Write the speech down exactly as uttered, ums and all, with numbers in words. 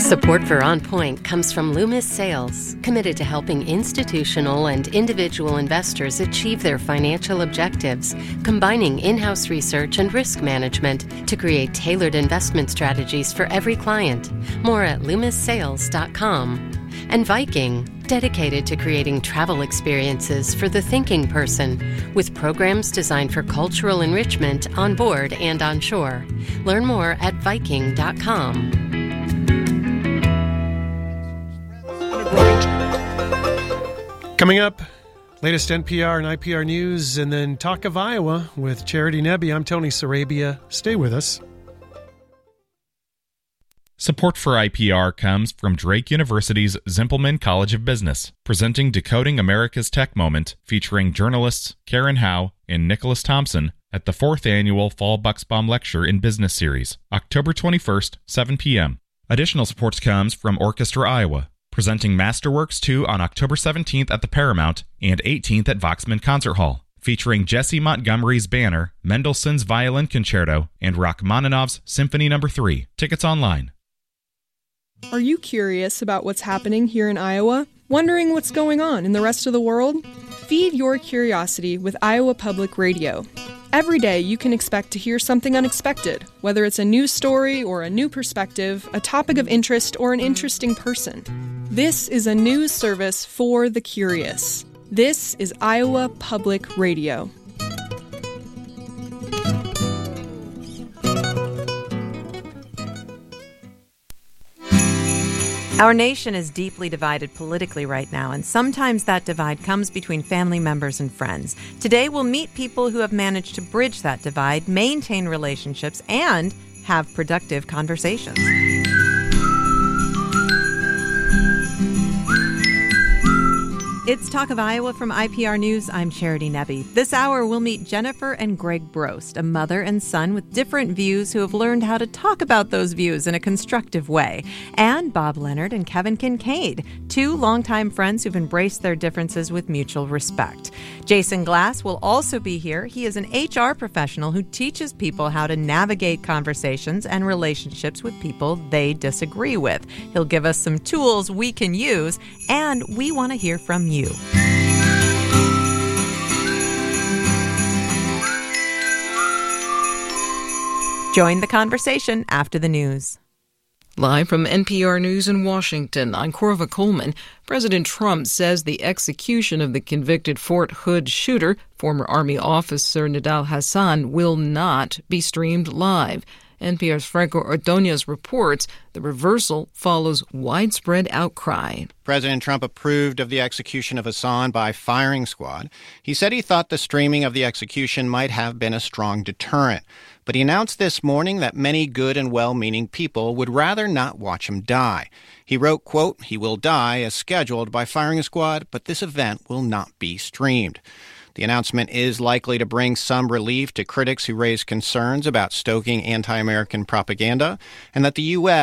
Support for On Point comes from Loomis Sales, committed to helping institutional and individual investors achieve their financial objectives, combining in-house research and risk management to create tailored investment strategies for every client. More at loomis sales dot com. And Viking, dedicated to creating travel experiences for the thinking person, with programs designed for cultural enrichment on board and on shore. Learn more at viking dot com. Coming up, latest N P R and I P R news, and then Talk of Iowa with Charity Nebbe. I'm Tony Sarabia. Stay with us. Support for I P R comes from Drake University's Zimpelman College of Business, presenting Decoding America's Tech Moment, featuring journalists Karen Howe and Nicholas Thompson at the fourth annual Fall Bucksbaum Lecture in Business Series, October twenty-first, seven p.m. Additional support comes from Orchestra Iowa, presenting Masterworks two on October seventeenth at the Paramount and eighteenth at Voxman Concert Hall, featuring Jesse Montgomery's Banner, Mendelssohn's Violin Concerto, and Rachmaninoff's Symphony Number three. Tickets online. Are you curious about what's happening here in Iowa? Wondering what's going on in the rest of the world? Feed your curiosity with Iowa Public Radio. Every day you can expect to hear something unexpected, whether it's a news story or a new perspective, a topic of interest, or an interesting person. This is a news service for the curious. This is Iowa Public Radio. Our nation is deeply divided politically right now, and sometimes that divide comes between family members and friends. Today, we'll meet people who have managed to bridge that divide, maintain relationships, and have productive conversations. It's Talk of Iowa from I P R News. I'm Charity Nebbe. This hour, we'll meet Jennifer and Greg Brost, a mother and son with different views who have learned how to talk about those views in a constructive way. And Bob Leonard and Kevin Kincaid, two longtime friends who've embraced their differences with mutual respect. Jason Glass will also be here. He is an H R professional who teaches people how to navigate conversations and relationships with people they disagree with. He'll give us some tools we can use, and we want to hear from you. You. Join the conversation after the news. Live from N P R News in Washington, I'm Corva Coleman. President Trump says the execution of the convicted Fort Hood shooter, former Army officer Nidal Hasan, will not be streamed live. N P R's Franco Ordonez reports the reversal follows widespread outcry. President Trump approved of the execution of Hasan by firing squad. He said he thought the streaming of the execution might have been a strong deterrent. But he announced this morning that many good and well-meaning people would rather not watch him die. He wrote, quote, "He will die as scheduled by firing squad, but this event will not be streamed." The announcement is likely to bring some relief to critics who raise concerns about stoking anti-American propaganda and that the U S